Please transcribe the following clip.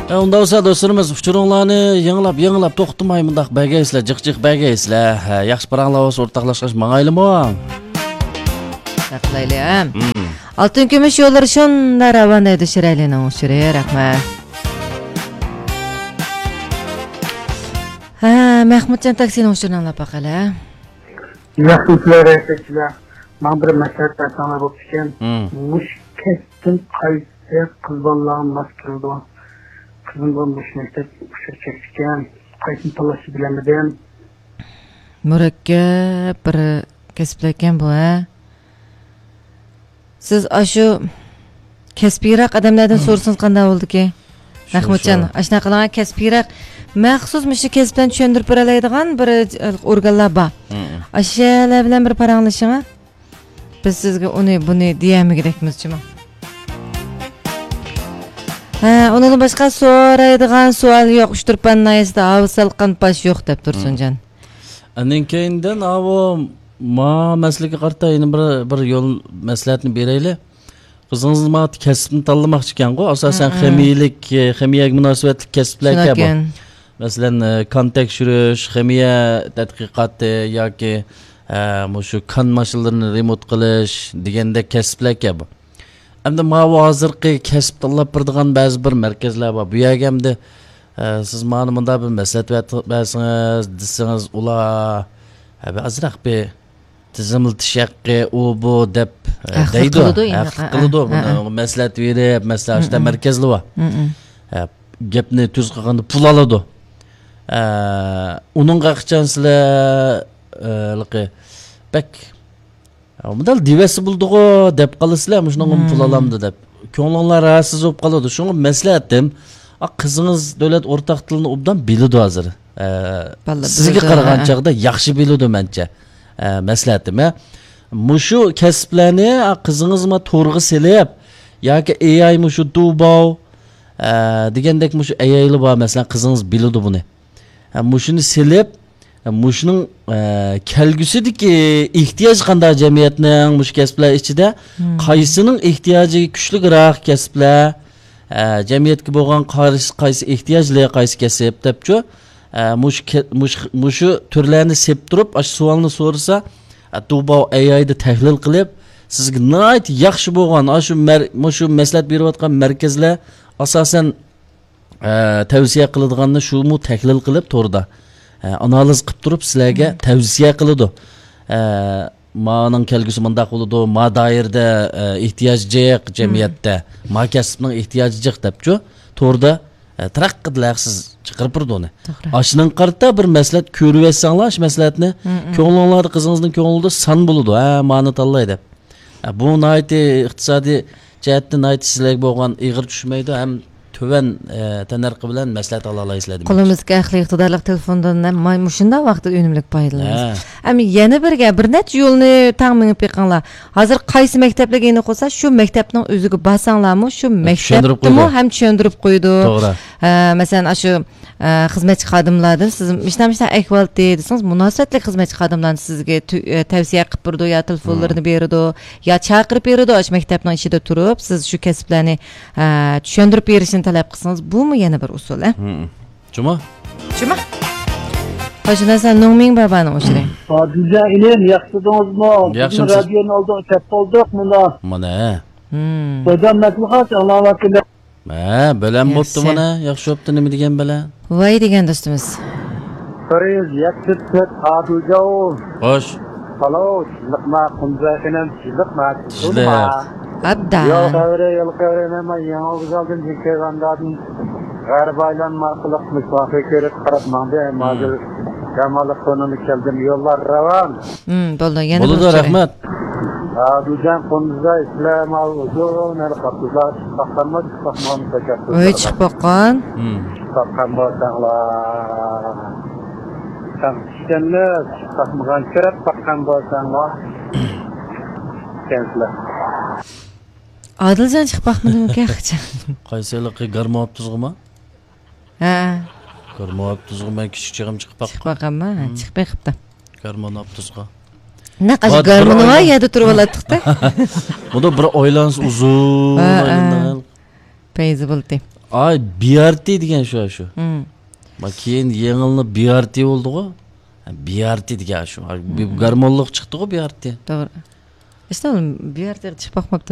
Unda olsa dostlarımız uçurumlarını yanılap toxtumay mındaq bəgəyslə, cıq bəgəyslə. Yaxşı paranglavas ortaqlaşqaş mağaylı mı? Yaxlaylı. Altın gümüş yolları şunda ravan edi şirəylinin uçuraya rəhmət. Məhmudcan taksini uçurunla baxalə. Yaxşılar əkəklər. Mən bir məsələt bəsana bu fikən. Muş kəstin qaysı qızbanlağın maskırdı. Kızım olmuş mektep kuşa çekişken, kayısını talaşı bilemedim. Mürekkep bir kesiplerken bu ha. Siz aşı kespirak adamlardan sorsanız qanday oldu ki? Mahmudcan, aşna qılana kespirak məxsus mişi kesipten çöndürüp biralaydigan bir organlar ba. Aşılar bilen bir paranlaşına. Biz sizge onu bunu diyemi gerekmizci mi? Onun başqa soraydigan sual yo'q. Uçturpan nayesda avsalqan baş yo'q deb tursun can. Annen keyinden ma mesleki qarta yine bir yol məsləhətini bereyli. Qızınız ma kəsbini tanlamaq ekan go. Asasən ximiya münasibətli kəsblər bu. Məsələn, kan tekşürüş, ximiya tədqiqatı yoki şu kan maşınlarını remont qilish deganda kəsblər bu. Hem de mavi hazırki kesip tanlap birdiğen bazı bir merkezler var. Bu yergemde siz manımında bir meslet versiniz, desiniz ula azırak bir tizimli tişekki o bu dep deydi o. Kılıdı o. Meslet verip mesela işte merkezli var. Gepni tüz kakanda pul aladı. Onun kakçansıyla pek Mudal divesi bulduğu dep kalısılar şunun pul alamdı dep. Köngünler rahatsız olup kaladı. Şunu mesleğettim. Kızınız devlet ortak tilini obdan biliyordu hazır. Sizge qaragan çağda yaxşı biliyordu bence. Mesleğettim. Muşu kesiplerini kızınız mı torgu selip yoki AI muşu dubav degendek muşu AI'li var mesela kızınız biliyordu bunu. Muşunu selip Muşunun kelgüsüdeki ihtiyaç qanday cemiyetinin muş kesipler içinde kaysının ihtiyacı güçlürak kesipler cemiyetki boğan kaysı ihtiyaclı kaysı kesip depço muşu türlerini sep durup aş sualını sorsa dubav AI'da tahlil qilib sizge nayt yaxşı boğan aşı meslet berip atkan merkezler asasen tavsiye qiladiganni şu mu tahlil qilib torda analiz qilib turib sizlarga tavsiya qiladi. Ma'nın kelgusi mundaq bo'ladi, ma dairda ehtiyoj jiq jamiyatda, ma kasbning ehtiyoji jiq debchu to'rda taraqqidlar siz chiqirib turdi uni. Ashning qarta bir maslat ko'rib etsanglar, shu maslatni ko'nglingizda qizingizning ko'nglida san bo'ladi. Ma'ni tanlay deb. Bu nayti iqtisodiy jihatdan nayti sizlarga bo'lgan ig'ir tushmaydi, ham töven tanarqı bilen meslet alalayızlar demek. Kolumuzga ahli iqtidarlıq telefondan mushunda vaqtda önümlük paydalanırız. Ama yana bir net yolunu tahmin qilinglar. Hazır qaysi maktablarga yeni qo'sa, shu maktabning o'ziga basanglarmi, shu maktabni ham tushundirib qo'ydi. To'g'ri. Masalan, shu xizmatchi xodimlardan siz mishna ahvol dedingiz, munosabatli xizmatchi xodimlarni sizga tavsiya qilib turdi, yo telefonlarini berdi, yo chaqirib berdi, shu maktabning ichida turib, siz shu kasblarni tushundirib berishni talab qilsangiz, bu mu yana bir usul, Cuma? Hoşuna sen Nungming babani o'shiring. Güzel ilim, yaxshidingizmi? Yaxshimisiz. Radioning oldida kep oldik Mana. Hocam maslahat Alloh vakili. Bilen bo'pti mana, yaxshi bo'pti nima degan bilan? Voy degan do'stimiz. So'raysiz, yaxshi Adiljon. Xo'sh. Halol, liqma qumzaqinan liqma. Abda. Yo'q, qavre nima yangidan kelgandan g'arbaylan maqliq misafir ko'rib qarab manda mazir Kamalov konunu keldim yollar ravan. Bo'ldi, yana bo'ldi, rahmat. Adiljon qonunza islam al-uzun al-qatlar taqammat taqammat takattu. Voy chiqib boqqan. Taqammat taqlar. Taqishganlar taqmagan kirib taqam bo'lsanglar. Kenslar. Adiljon chiqib boqmadimi kaxcha? Qaysiliqi garmab tuzg'imi? Garmab tuzg'im men kichikchig'im chiqib boqqan. Chiqib boqqanmi? Chiqib qipti. Garmonab tuzg'a. Naqash garmoni va yerda turib olatdiqda. Bunda bir oylans uzun. Payzi bo'ldi. Ay BRT degan shu. Bak keyin yengilni BRT bo'ldi-ku. BRT degan shu. Garmonliq chiqdi-ku BRT. To'g'ri. İşte oğlum bir yerde çıkmak